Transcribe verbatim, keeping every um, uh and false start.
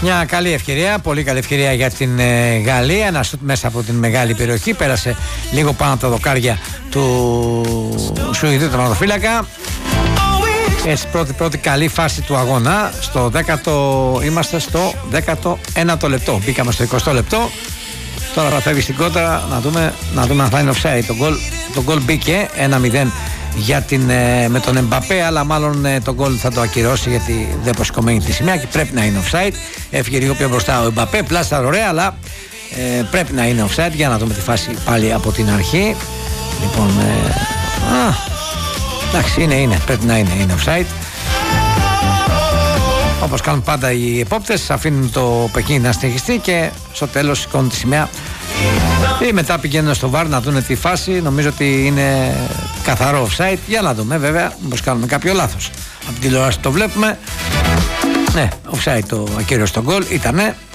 Μια καλή ευκαιρία, πολύ καλή ευκαιρία για την ε, Γαλλία. Ένα σουτ μέσα από την μεγάλη περιοχή. Πέρασε λίγο πάνω από τα δοκάρια του Σουηδίου τερματοφύλακα. Έτσι, πρώτη, πρώτη καλή φάση του αγώνα. Στο δέκατο, είμαστε στο δέκατο ένατο λεπτό. Μπήκαμε στο εικοστό λεπτό. Τώρα θα φεύγει στην κόντρα να δούμε, να δούμε αν θα είναι offside. Το γκολ, το γκολ μπήκε ένα μηδέν για την, ε, με τον Εμπαπέ, αλλά μάλλον ε, το γκολ θα το ακυρώσει γιατί δεν προσηκωμένη τη σημαία και πρέπει να είναι offside. Έφυγε λίγο πιο μπροστά ο Εμπαπέ, πλάστα ωραία, αλλά ε, πρέπει να είναι offside. Για να δούμε τη φάση πάλι από την αρχή. Λοιπόν, ε, α, εντάξει, είναι, είναι, πρέπει να είναι, είναι offside. Όπως κάνουν πάντα οι επόπτες, αφήνουν το παιχνίδι να συνεχιστεί και στο τέλος σηκώνουν τη σημαία. Ή μετά πηγαίνουν στο βαρ να δουν τη φάση. Νομίζω ότι είναι καθαρό offside. Για να δούμε, βέβαια, μήπως κάνουμε κάποιο λάθος. Από την τηλεόραση το βλέπουμε. Ναι, offside το ακύρωο στο γκολ. Ήτανε.